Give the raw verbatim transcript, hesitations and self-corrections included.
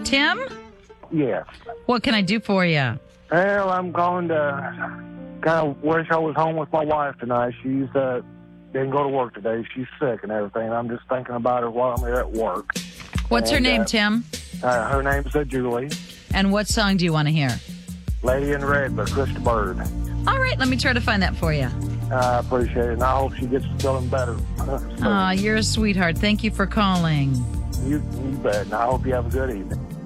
Tim? Yes. What can I do for you? Well, I'm going to kind of wish I was home with my wife tonight. She's uh, didn't go to work today. She's sick and everything. I'm just thinking about her while I'm here at work. What's and, her name, uh, Tim? Uh, her name's uh, Julie. And what song do you want to hear? Lady in Red by Krista Bird. All right, let me try to find that for you. I appreciate it, and I hope she gets feeling better. So, Aw, you're a sweetheart. Thank you for calling. you, you bet, and I hope you have a good evening.